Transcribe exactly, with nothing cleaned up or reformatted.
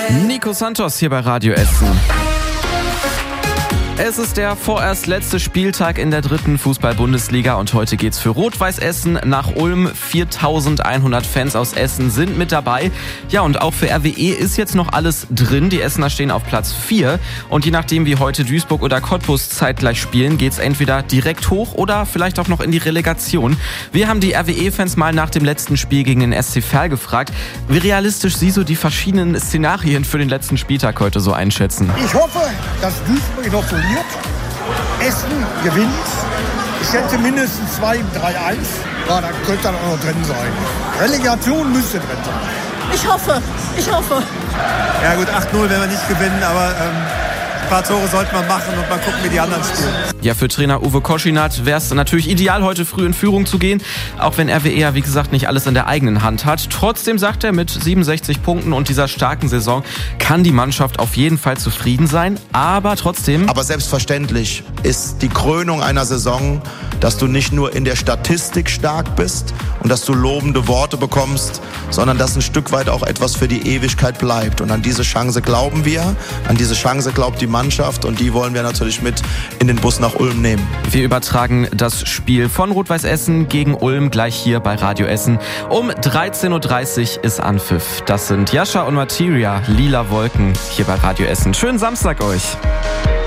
Nico Santos hier bei Radio Essen. Es ist der vorerst letzte Spieltag in der dritten Fußball-Bundesliga und heute geht's für Rot-Weiß Essen nach Ulm. viertausendeinhundert Fans aus Essen sind mit dabei. Ja, und auch für R W E ist jetzt noch alles drin. Die Essener stehen auf Platz vier und je nachdem, wie heute Duisburg oder Cottbus zeitgleich spielen, geht's entweder direkt hoch oder vielleicht auch noch in die Relegation. Wir haben die R W E-Fans mal nach dem letzten Spiel gegen den S C Verl gefragt, wie realistisch sie so die verschiedenen Szenarien für den letzten Spieltag heute so einschätzen. Ich hoffe, dass Duisburg noch verliert. Essen gewinnt. Ich schätze mindestens zwei drei eins. Ja, da könnte dann auch noch drin sein. Relegation müsste drin sein. Ich hoffe, ich hoffe. Ja gut, acht null werden wir nicht gewinnen, aber ähm, ein paar Tore sollten wir machen und mal gucken, wie die anderen spielen. Ja, für Trainer Uwe Koschinat wäre es natürlich ideal, heute früh in Führung zu gehen, auch wenn R W E ja, wie gesagt, nicht alles in der eigenen Hand hat. Trotzdem sagt er, mit siebenundsechzig Punkten und dieser starken Saison kann die Mannschaft auf jeden Fall zufrieden sein, aber trotzdem... Aber selbstverständlich ist die Krönung einer Saison, dass du nicht nur in der Statistik stark bist und dass du lobende Worte bekommst, sondern dass ein Stück weit auch etwas für die Ewigkeit bleibt. Und an diese Chance glauben wir, an diese Chance glaubt die Mannschaft und die wollen wir natürlich mit in den Bus nach Ulm nehmen. Wir übertragen das Spiel von Rot-Weiß Essen gegen Ulm gleich hier bei Radio Essen. Um dreizehn Uhr dreißig ist Anpfiff. Das sind Jascha und Materia, Lila Wolken hier bei Radio Essen. Schönen Samstag euch.